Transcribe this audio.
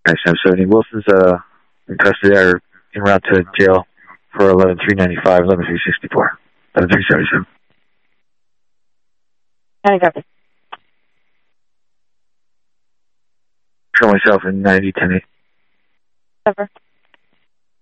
Sam 70. Wilson's in custody or en route to jail for 11-395, 11-364, 11-377. I got it. Show myself in 90-10-8. Cover.